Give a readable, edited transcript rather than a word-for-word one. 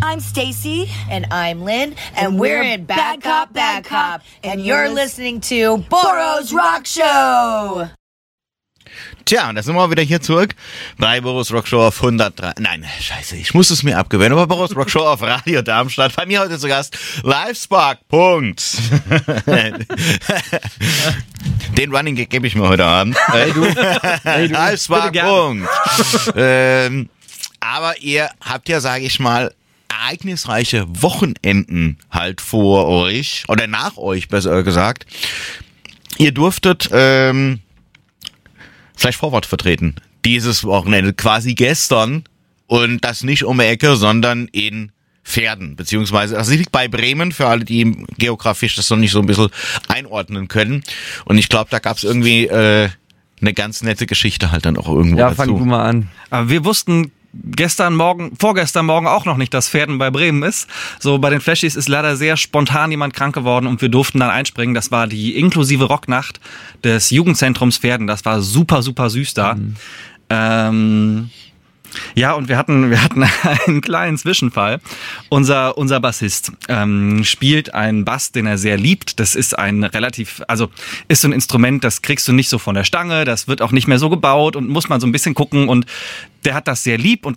I'm Stacy. And I'm Lynn. And we're in Bad Cop, Bad Cop. And you're listening to Boros Rock Show. Tja, und da sind wir wieder hier zurück bei Boros Rock Show auf 103. Nein, scheiße, ich muss es mir abgewöhnen. Aber Boros Rock Show auf Radio Darmstadt. Bei mir heute zu Gast Livespark. Punkt. Den Running Gag gebe ich mir heute Abend. Hey du. Livespark. Punkt. Aber ihr habt ja, sage ich mal, ereignisreiche Wochenenden halt vor euch. Oder nach euch, besser gesagt. Ihr durftet Flash Forward vertreten. Dieses Wochenende, quasi gestern. Und das nicht um die Ecke, sondern in Verden. Beziehungsweise, das liegt bei Bremen, für alle, die geografisch das noch nicht so ein bisschen einordnen können. Und ich glaube, da gab es irgendwie eine ganz nette Geschichte halt dann auch irgendwo dazu. Ja, fang du mal an. Aber wir wussten vorgestern Morgen auch noch nicht, dass Verden bei Bremen ist. So, bei den Flashies ist leider sehr spontan jemand krank geworden und wir durften dann einspringen. Das war die inklusive Rocknacht des Jugendzentrums Verden. Das war super, super süß da. Ja, und wir hatten einen kleinen Zwischenfall. Unser Bassist spielt einen Bass, den er sehr liebt. Das ist ist so ein Instrument, das kriegst du nicht so von der Stange. Das wird auch nicht mehr so gebaut und muss man so ein bisschen gucken. Und der hat das sehr lieb und